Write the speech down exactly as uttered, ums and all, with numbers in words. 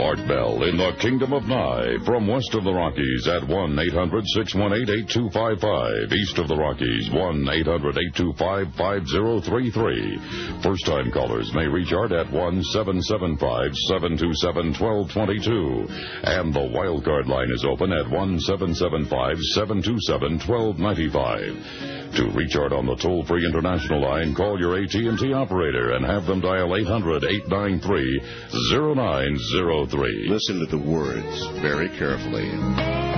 Art Bell in the Kingdom of Nye. From west of the Rockies at one eight hundred six one eight eight two five five. East of the Rockies, one eight hundred eight two five five zero three three. First-time callers may reach Art at one seven seven five seven two seven one two two two. And the wildcard line is open at one seven seven five seven two seven one two nine five. To reach Art on the toll-free international line, call your A T and T operator and have them dial eight hundred eight nine three zero nine zero three. Listen to the words very carefully.